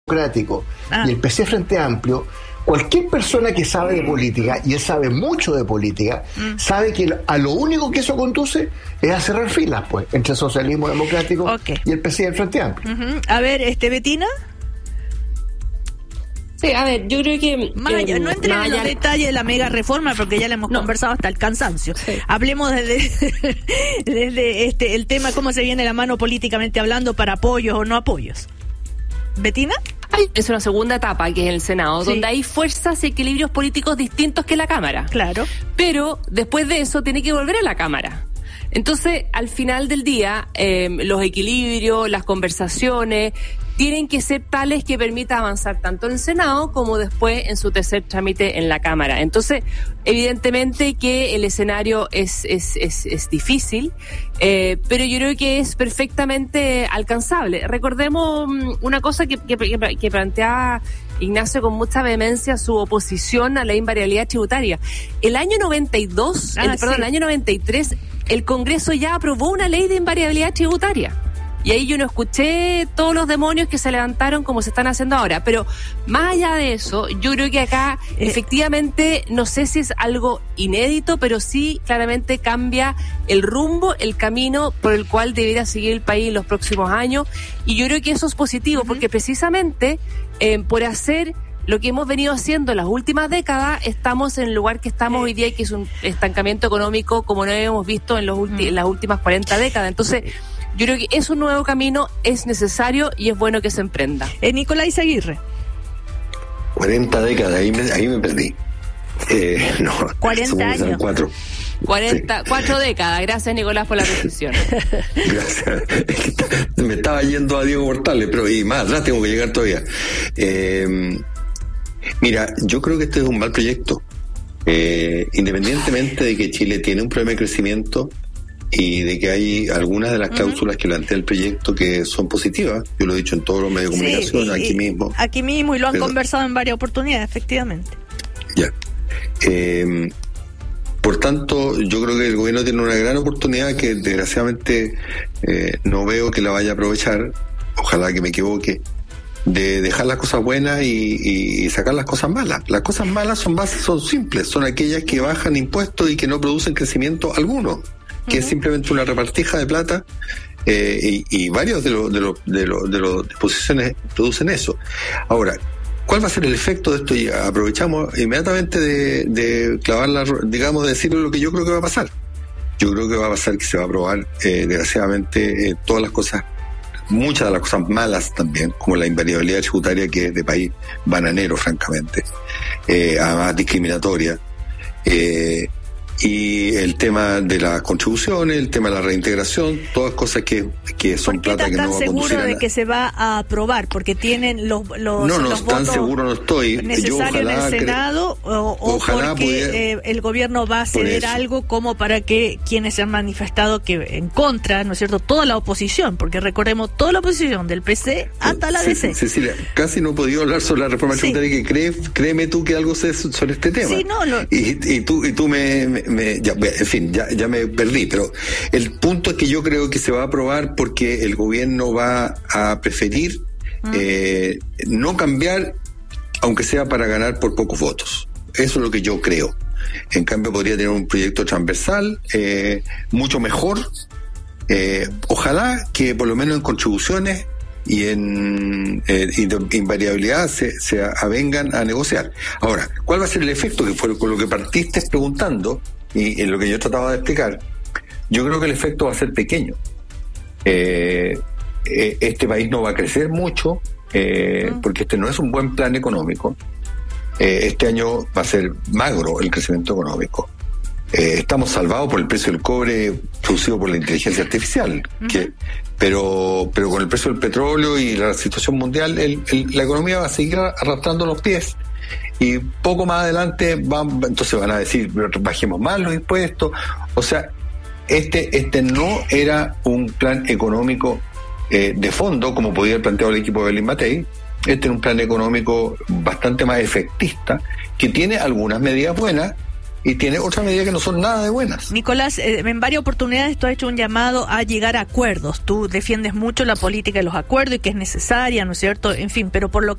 Democrático y el PC Frente Amplio, cualquier persona que sabe de política, y él sabe mucho de política, sabe que a lo único que eso conduce es a cerrar filas, pues, entre el socialismo democrático y el PC y el Frente Amplio. A ver, Betina. Sí, a ver, yo creo que... no entremos en los detalles de la mega reforma, porque ya la hemos conversado hasta el cansancio. Sí. Hablemos desde el tema, cómo se viene la mano políticamente hablando para apoyos o no apoyos. ¿Betina? Es una segunda etapa, que es el Senado, donde hay fuerzas y equilibrios políticos distintos que la Cámara. Claro. Pero después de eso tiene que volver a la Cámara. Entonces, al final del día, los equilibrios, las conversaciones tienen que ser tales que permita avanzar tanto en el Senado como después en su tercer trámite en la Cámara. Entonces, evidentemente que el escenario es difícil, pero yo creo que es perfectamente alcanzable. Recordemos una cosa que planteaba Ignacio con mucha vehemencia, su oposición a la invariabilidad tributaria. El año 93, el Congreso ya aprobó una ley de invariabilidad tributaria. Y ahí yo no escuché todos los demonios que se levantaron como se están haciendo ahora. Pero más allá de eso, yo creo que acá efectivamente, no sé si es algo inédito, pero sí claramente cambia el rumbo, el camino por el cual debería seguir el país en los próximos años. Y yo creo que eso es positivo, porque precisamente por hacer lo que hemos venido haciendo en las últimas décadas, estamos en el lugar que estamos hoy día, que es un estancamiento económico como no hemos visto en las últimas 40 décadas. Entonces, yo creo que es un nuevo camino, es necesario y es bueno que se emprenda. Nicolás Aguirre. 40 décadas, ahí me perdí. No, 40 años. 4 décadas. Gracias, Nicolás, por la precisión. Gracias. Me estaba yendo a Diego Portales, pero y más atrás tengo que llegar todavía. Mira, yo creo que este es un mal proyecto. Independientemente de que Chile tiene un problema de crecimiento y de que hay algunas de las cláusulas que plantea el proyecto que son positivas, yo lo he dicho en todos los medios de comunicación, aquí mismo, y lo han conversado en varias oportunidades, efectivamente. Ya. Por tanto, yo creo que el gobierno tiene una gran oportunidad que desgraciadamente no veo que la vaya a aprovechar, ojalá que me equivoque, de dejar las cosas buenas y sacar las cosas malas. Las cosas malas son simples, son aquellas que bajan impuestos y que no producen crecimiento alguno, que es simplemente una repartija de plata, y varios de las disposiciones producen eso. Ahora, ¿cuál va a ser el efecto de esto? Y aprovechamos inmediatamente de clavarla, digamos, de decirle lo que yo creo que va a pasar. Yo creo que va a pasar que se va a aprobar, desgraciadamente, todas las cosas, muchas de las cosas malas también, como la invariabilidad tributaria, que es de país bananero, francamente, además discriminatoria, y el tema de las contribuciones, el tema de la reintegración, todas cosas que son plata que no va a conducir a nada. ¿Por qué estás tan seguro de que se va a aprobar? Porque tienen los tan seguro no estoy. Necesarios en el Senado, o porque el gobierno va a ceder algo como para que quienes se han manifestado que en contra, ¿no es cierto?, toda la oposición, porque recordemos, toda la oposición, del PC hasta la DC. Cecilia, casi no he podido hablar sobre la reforma tributaria, que créeme tú que algo sé sobre este tema. Sí, y tú ya me perdí, pero el punto es que yo creo que se va a aprobar porque el gobierno va a preferir no cambiar, aunque sea para ganar por pocos votos. Eso es lo que yo creo. En cambio, podría tener un proyecto transversal, mucho mejor. Ojalá que por lo menos en contribuciones y en invariabilidad se avengan a negociar. Ahora, ¿cuál va a ser el efecto? Que fue con lo que partiste preguntando y en lo que yo trataba de explicar. Yo creo que el efecto va a ser pequeño. Este país no va a crecer mucho, porque este no es un buen plan económico. Este año va a ser magro el crecimiento económico. Estamos salvados por el precio del cobre producido por la inteligencia artificial, pero con el precio del petróleo y la situación mundial, la economía va a seguir arrastrando los pies. Y poco más adelante entonces van a decir, bajemos más los impuestos. O sea, este no era un plan económico de fondo, como podía haber planteado el equipo de Belín Matei. Este era un plan económico bastante más efectista, que tiene algunas medidas buenas y tiene otras medidas que no son nada de buenas. Nicolás, en varias oportunidades tú has hecho un llamado a llegar a acuerdos. Tú defiendes mucho la política de los acuerdos y que es necesaria, ¿no es cierto? En fin, pero por lo